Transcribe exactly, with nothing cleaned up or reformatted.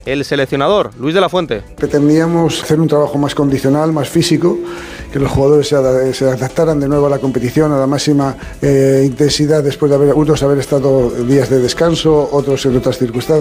el seleccionador, Luis de la Fuente. Pretendíamos hacer un trabajo más condicional, más físico, que los jugadores se, ad se adaptaran de nuevo a la competición, a la máxima eh, intensidad después de haber, unos haber estado días de descanso, otros en otras circunstancias.